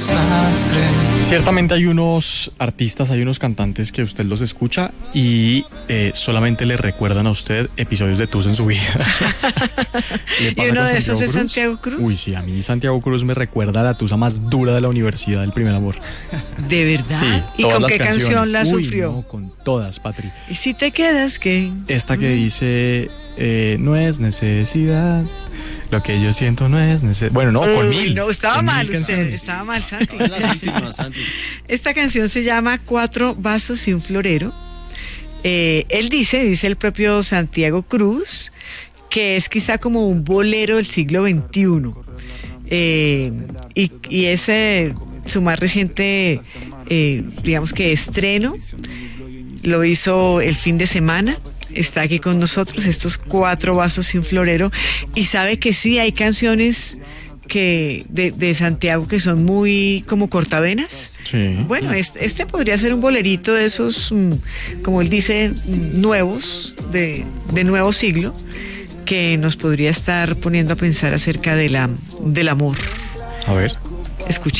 Ciertamente hay unos artistas, hay unos cantantes que usted los escucha y solamente le recuerdan a usted episodios de Tusa en su vida. ¿Y uno de esos es Santiago Cruz? Uy, sí, a mí Santiago Cruz me recuerda a la Tusa más dura de la universidad del primer amor. ¿De verdad? Sí. ¿Y con qué canción la sufrió? No, con todas, Patri. ¿Y si te quedas qué? Esta que dice, no es necesidad. Lo que yo siento no es necesidad. Bueno, no, con mil. No, estaba con mal mil usted. canciones. Estaba mal, Santi. Esta canción se llama 4 vasos y un florero. Él dice el propio Santiago Cruz, que es quizá como un bolero del siglo XXI. Y es su más reciente, digamos que estreno. Lo hizo el fin de semana. Está aquí con nosotros, estos 4 vasos y un florero. Y sabe que sí, hay canciones que de Santiago que son muy como cortavenas. Sí. Bueno, este podría ser un bolerito de esos, como él dice, nuevos, de nuevo siglo, que nos podría estar poniendo a pensar acerca del amor. A ver. Escuche.